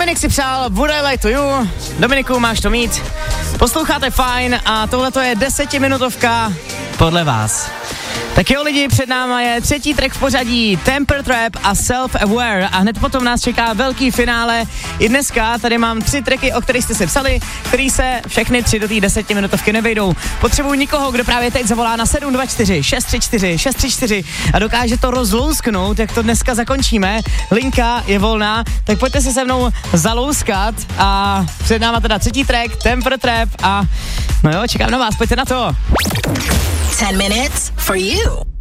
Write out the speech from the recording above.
Dominik si přál Would I Lie to You. Dominiku, máš to mít. Posloucháte Fajn a tohleto je 10minutovka podle vás. Tak jo lidi, před náma je třetí track v pořadí Temper Trap a Self-Aware a hned potom nás čeká velký finále. I dneska tady mám 3 tracky, o kterých jste si psali, který se všechny 3 do té 10minutovky nevejdou. Potřebuji nikoho, kdo právě teď zavolá na 724 634 634 a dokáže to rozlousknout, jak to dneska zakončíme. Linka je volná, tak pojďte se mnou zalouskat a před náma teda třetí track Temper Trap a no jo, čekám na vás, pojďte na to. 10 minutes for you.